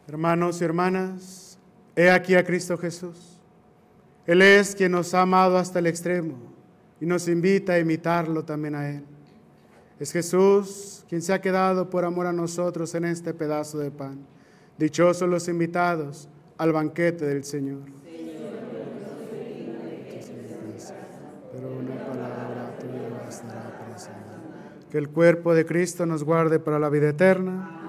Hermanos y hermanas, he aquí a Cristo Jesús. Él es quien nos ha amado hasta el extremo y nos invita a imitarlo también a Él. Es Jesús quien se ha quedado por amor a nosotros en este pedazo de pan. Dichosos los invitados al banquete del Señor. Pero una palabra tuya bastará para salvar. Que el cuerpo de Cristo nos guarde para la vida eterna.